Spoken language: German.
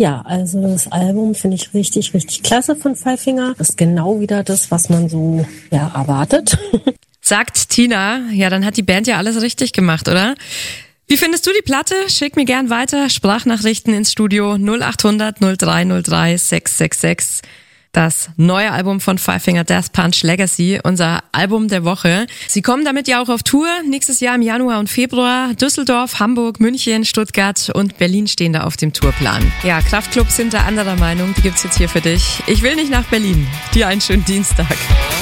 Ja, also das Album finde ich richtig, richtig klasse von Five Finger. Das ist genau wieder das, was man so erwartet. Sagt Tina. Ja, dann hat die Band ja alles richtig gemacht, oder? Wie findest du die Platte? Schick mir gern weiter Sprachnachrichten ins Studio 0800 0303 666. Das neue Album von Five Finger Death Punch Legacy, unser Album der Woche. Sie kommen damit ja auch auf Tour. Nächstes Jahr im Januar und Februar. Düsseldorf, Hamburg, München, Stuttgart und Berlin stehen da auf dem Tourplan. Ja, Kraftklubs sind da anderer Meinung. Die gibt's jetzt hier für dich. Ich will nicht nach Berlin. Dir einen schönen Dienstag.